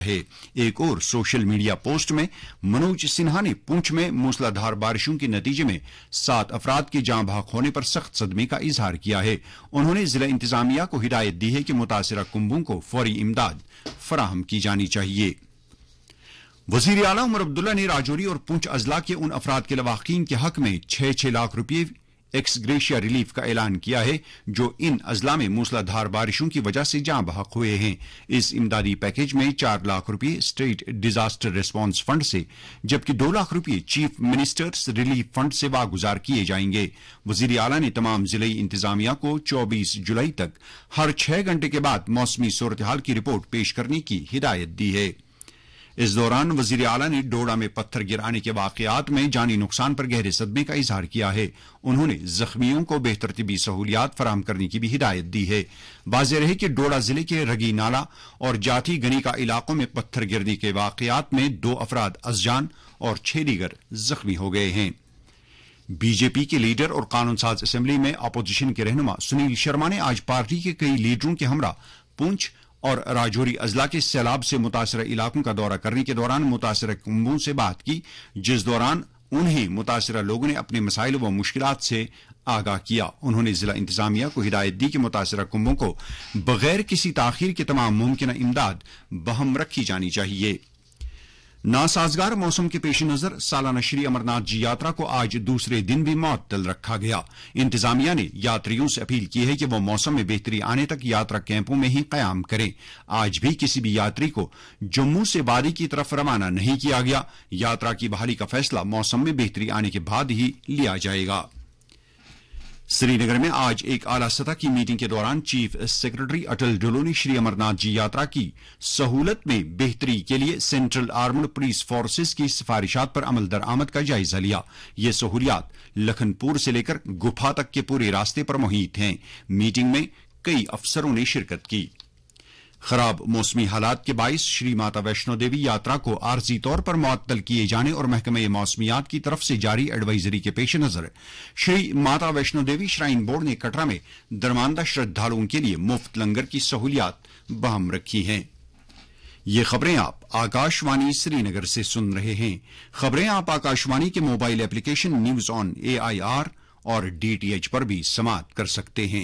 है। एक और सोशल मीडिया पोस्ट में मनोज सिन्हा ने पुंछ में मूसलाधार बारिशों के नतीजे में 7 अफराद के जाँ बहक होने पर सख्त सदमे का इजहार किया है। उन्होंने जिला इंतजामिया को हिदायत दी है कि मुतासिरा कुंभों को फौरी इमदाद फराहम की जानी चाहिए। वजीर आला उमर अब्दुल्ला ने राजौरी और पुंछ अजला के उन अफराद के लवाकीन के हक में 6-6 लाख रुपये एक्स ग्रेशिया रिलीफ का ऐलान किया है जो इन अजला में मूसलाधार बारिशों की वजह से जाँ बहक हुए हैं। इस इमदादी पैकेज में 4 लाख रुपये स्टेट डिजास्टर रिस्पांस फंड से जबकि 2 लाख रुपये चीफ मिनिस्टर्स रिलीफ फंड से वागुजार किए जाएंगे। वजीर आला ने तमाम जिले इंतजामिया को 24 जुलाई तक हर 6 घंटे के बाद मौसमी सूरत हाल की रिपोर्ट पेश करने की हिदायत दी है। इस दौरान वजीर आला ने डोडा में पत्थर गिराने के वाकयात में जानी नुकसान पर गहरे सदमे का इजहार किया है। उन्होंने जख्मियों को बेहतर तिबी सहूलियात फराहम करने की भी हिदायत दी है। वाज़ेह रहे कि डोडा जिले के रगी नाला और जाती गनी का इलाकों में पत्थर गिरने के वाकयात में 2 अफराद अजजान और 6 दीगर जख्मी हो गए हैं। बीजेपी के लीडर और कानून साज असेंबली में अपोजिशन के रहनुमा सुनील शर्मा ने आज पार्टी के कई लीडरों के हमरा पुंछ और राजौरी अजला के सैलाब से मुतासरा इलाकों का दौरा करने के दौरान मुतासरा कुंभों से बात की, जिस दौरान उन्हें मुतासरा लोगों ने अपने मसाइल व मुश्किलात से आगाह किया। उन्होंने जिला इंतजामिया को हिदायत दी कि मुतासरा कुंभों को बगैर किसी ताखीर के तमाम मुमकिन इमदाद बहम रखी जानी चाहिए। नासाजगार मौसम के पेश नजर सालाना श्री अमरनाथ जी यात्रा को आज दूसरे दिन भी मुअत्तल रखा गया। इंतजामिया ने यात्रियों से अपील की है कि वो मौसम में बेहतरी आने तक यात्रा कैंपों में ही कयाम करें। आज भी किसी भी यात्री को जम्मू से बादी की तरफ रवाना नहीं किया गया। यात्रा की बहाली का फैसला मौसम में बेहतरी आने के बाद ही लिया जाएगा। श्रीनगर में आज एक आला सतह की मीटिंग के दौरान चीफ सेक्रेटरी अटल डुल्लू ने श्री अमरनाथ जी यात्रा की सहूलत में बेहतरी के लिए सेंट्रल आर्मड पुलिस फोर्सेस की सिफारिशात पर अमल दरामद का जायजा लिया। ये सहूलियात लखनपुर से लेकर गुफा तक के पूरे रास्ते पर मुहित हैं। मीटिंग में कई अफसरों ने शिरकत की। खराब मौसमी हालात के बाइस श्री माता वैष्णो देवी यात्रा को आर्जी तौर पर मुअत्तल किए जाने और महकमे मौसमियात की तरफ से जारी एडवाइजरी के पेश नजर श्री माता वैष्णो देवी श्राइन बोर्ड ने कटरा में दरमानदा श्रद्धालुओं के लिए मुफ्त लंगर की सहूलियात बहम रखी हैं। ये खबरें आप आकाशवाणी श्रीनगर से सुन रहे हैं। खबरें आप आकाशवाणी के mobile application news on AIR और DTH पर भी समाअत कर सकते हैं।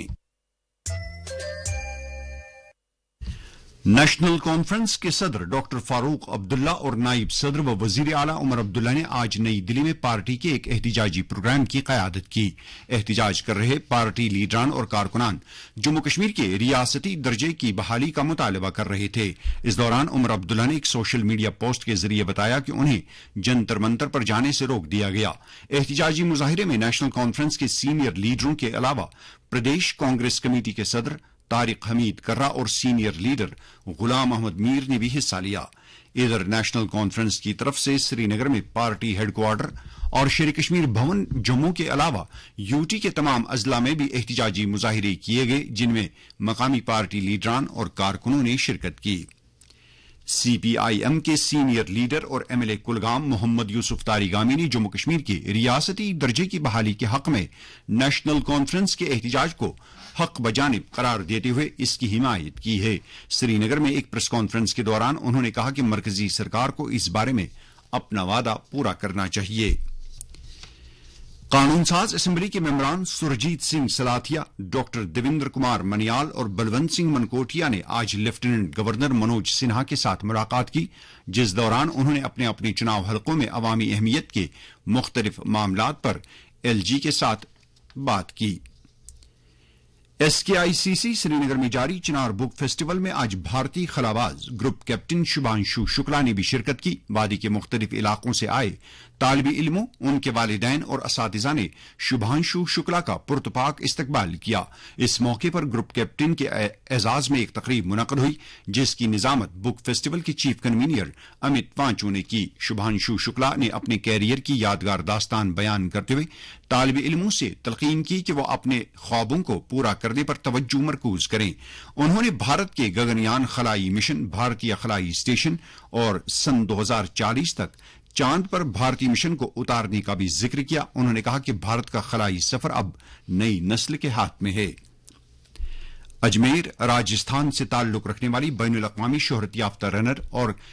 नेशनल कॉन्फ्रेंस के सदर डॉक्टर फारूक अब्दुल्ला और नायब सदर व वजीर आला उमर अब्दुल्ला ने आज नई दिल्ली में पार्टी के एक एहतिजाजी प्रोग्राम की क़यादत की। एहतिजाज कर रहे पार्टी लीडरान और कारकुनान जम्मू कश्मीर के रियासती दर्जे की बहाली का मुतालबा कर रहे थे। इस दौरान उमर अब्दुल्ला ने एक सोशल मीडिया पोस्ट के जरिए बताया कि उन्हें जंतर मंतर पर जाने से रोक दिया गया। एहतिजाजी मुजाहिरे में नेशनल कॉन्फ्रेंस के सीनियर लीडरों के अलावा प्रदेश कांग्रेस कमेटी के सदर तारिक हमीद कर्रा और सीनियर लीडर गुलाम अहमद मीर ने भी हिस्सा लिया। इधर नेशनल कॉन्फ्रेंस की तरफ से श्रीनगर में पार्टी हेडक्वार्टर और शेर कश्मीर भवन जम्मू के अलावा यूटी के तमाम अजला में भी एहतिजाजी मुजाहिरे किए गए, जिनमें मकामी पार्टी लीडरान और कारकुनों ने शिरकत की। CPIM के सीनियर लीडर और MLA कुलगाम मोहम्मद यूसुफ तारिगामी ने जम्मू कश्मीर के रियासती दर्जे की बहाली के हक में नेशनल कॉन्फ्रेंस के एहतिजाज को हक बजानिब करार देते हुए इसकी हिमायत की है। श्रीनगर में एक प्रेस कॉन्फ्रेंस के दौरान उन्होंने कहा कि मरकजी सरकार को इस बारे में अपना वादा पूरा करना चाहिए। कानून साज असेंबली के मेंबरान सुरजीत सिंह सलाथिया, डॉक्टर देवेंद्र कुमार मनियाल और बलवंत सिंह मनकोटिया ने आज लेफ्टिनेंट गवर्नर मनोज सिन्हा के साथ मुलाकात की, जिस दौरान उन्होंने अपने अपने चुनाव हलकों में अवामी अहमियत के मुख्तलिफ मामलात पर LG के साथ बात की। SKICC श्रीनगर में जारी चिनार बुक फेस्टिवल में आज भारतीय खलाबाज ग्रुप कैप्टन शुभांशु शुक्ला ने भी शिरकत की। वादी के मुख्तलिफ इलाकों से आए तालिबे इल्मों, उनके वालिदैन और असातिज़ा ने शुभांशु शुक्ला का पुरतपाक इस्तकबाल किया। इस मौके पर ग्रुप कैप्टन के एजाज में एक तकरीब मुनक़द हुई, जिसकी निजामत बुक फेस्टिवल के चीफ कन्वीनियर अमित पांचू ने की। शुभांशु शुक्ला ने अपने कैरियर की यादगार दास्तान बयान करते हुए तालिबे इल्मों से तलकीन की कि वह अपने ख्वाबों को पूरा करने पर तवज्जो मरकूज करें। उन्होंने भारत के गगनयान खलाई मिशन, भारतीय खलाई स्टेशन और सन 2040 तक चांद पर भारतीय मिशन को उतारने का भी जिक्र किया। उन्होंने कहा कि भारत का खलाई सफर अब नई नस्ल के हाथ में है। अजमेर राजस्थान से ताल्लुक रखने वाली बैनुल अक़वामी शोहरत याफ्ता रनर और